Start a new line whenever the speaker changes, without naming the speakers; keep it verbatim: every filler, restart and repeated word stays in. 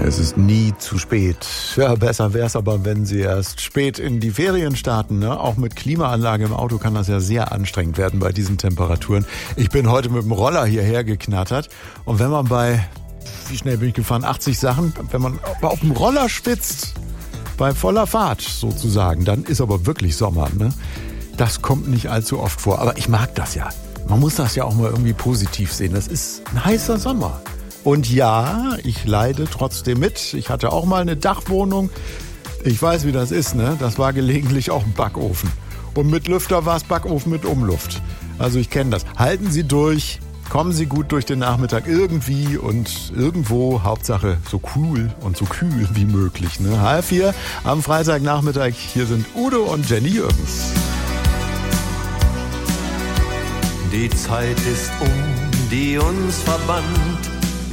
Es ist nie zu spät. Ja, besser wäre es aber, wenn Sie erst spät in die Ferien starten. Ne? Auch mit Klimaanlage im Auto kann das ja sehr anstrengend werden bei diesen Temperaturen. Ich bin heute mit dem Roller hierher geknattert. Und wenn man bei, wie schnell bin ich gefahren, achtzig Sachen, wenn man auf dem Roller schwitzt, bei voller Fahrt sozusagen, dann ist aber wirklich Sommer. Ne? Das kommt nicht allzu oft vor. Aber ich mag das ja. Man muss das ja auch mal irgendwie positiv sehen. Das ist ein heißer Sommer. Und ja, ich leide trotzdem mit. Ich hatte auch mal eine Dachwohnung. Ich weiß, wie das ist, ne? Das war gelegentlich auch ein Backofen. Und mit Lüfter war es Backofen mit Umluft. Also ich kenne das. Halten Sie durch, kommen Sie gut durch den Nachmittag irgendwie und irgendwo, Hauptsache so cool und so kühl wie möglich. Ne? Halb vier am Freitagnachmittag. Hier sind Udo und Jenny Jürgens.
Die Zeit ist um, die uns verband.